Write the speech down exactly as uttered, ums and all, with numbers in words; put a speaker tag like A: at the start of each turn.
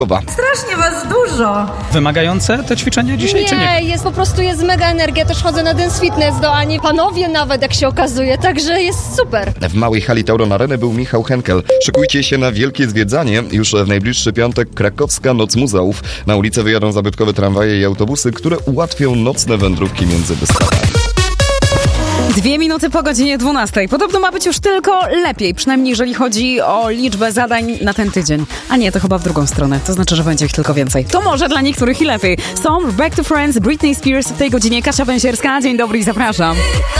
A: Strasznie was dużo.
B: Wymagające te ćwiczenia dzisiaj,
C: nie,
B: czy nie?
C: jest po prostu jest mega energia. Też chodzę na Dance Fitness do Ani. Panowie nawet, jak się okazuje, także jest super.
D: W małej hali Tauron Areny był Michał Henkel. Szykujcie się na wielkie zwiedzanie. Już w najbliższy piątek krakowska Noc Muzeów. Na ulicę wyjadą zabytkowe tramwaje i autobusy, które ułatwią nocne wędrówki między wystawami.
E: Dwie minuty po godzinie dwunastej. Podobno ma być już tylko lepiej, przynajmniej jeżeli chodzi o liczbę zadań na ten tydzień. A nie, to chyba w drugą stronę. To znaczy, że będzie ich tylko więcej. To może dla niektórych i lepiej. Są Back to Friends, Britney Spears w tej godzinie. Kasia Węsierska. Dzień dobry i zapraszam.